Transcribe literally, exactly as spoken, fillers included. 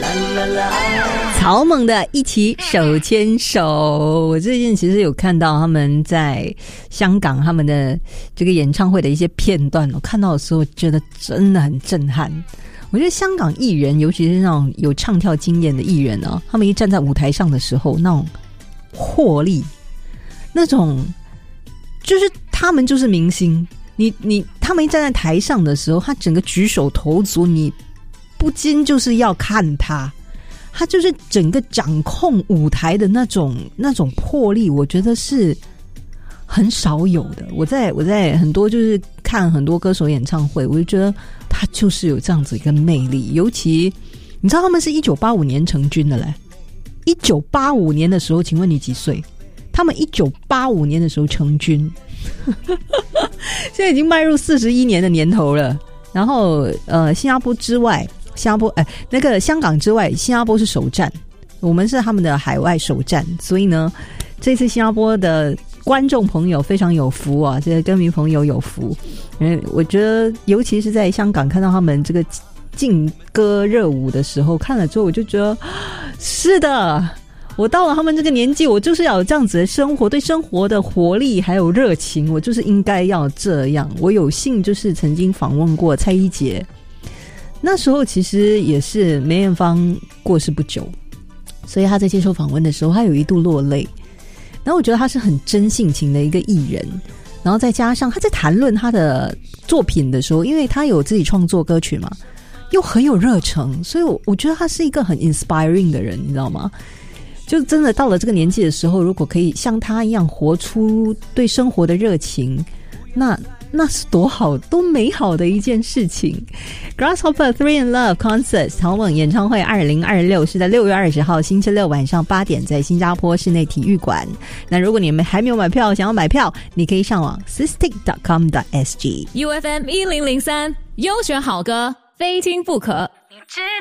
草蜢的一起手牵手，我最近其实有看到他们在香港他们的这个演唱会的一些片段，我看到的时候觉得真的很震撼。我觉得香港艺人，尤其是那种有唱跳经验的艺人啊，他们一站在舞台上的时候，那种魄力，那种就是他们就是明星。你你他们一站在台上的时候，他整个举手投足，你不禁就是要看他。他就是整个掌控舞台的那种那种魄力，我觉得是很少有的。我在我在很多就是看很多歌手演唱会，我就觉得他就是有这样子一个魅力。尤其你知道他们是一九八五年成军的嘞，一九八五年的时候，请问你几岁？他们一九八五年的时候成军，现在已经迈入四十一年的年头了。然后呃，新加坡之外。新加坡哎，那个香港之外，新加坡是首站，我们是他们的海外首站，所以呢，这次新加坡的观众朋友非常有福啊，这些歌迷朋友有福。嗯，我觉得尤其是在香港看到他们这个劲歌热舞的时候，看了之后我就觉得是的，我到了他们这个年纪，我就是要有这样子的生活，对生活的活力还有热情，我就是应该要这样。我有幸就是曾经访问过蔡依杰。那时候其实也是梅艳芳过世不久，所以他在接受访问的时候，他有一度落泪。然后我觉得他是很真性情的一个艺人，然后再加上他在谈论他的作品的时候，因为他有自己创作歌曲嘛，又很有热忱，所以我我觉得他是一个很 inspiring 的人，你知道吗？就真的到了这个年纪的时候，如果可以像他一样活出对生活的热情，那那是多好多美好的一件事情。 Grasshopper Three in Love Concert 草蜢演唱会二零二六是在六月二十号星期六晚上八点在新加坡室内体育馆。那如果你们还没有买票，想要买票，你可以s上网 sistik dot com dot s g。 U F M 一零零三优选好歌，非听不可。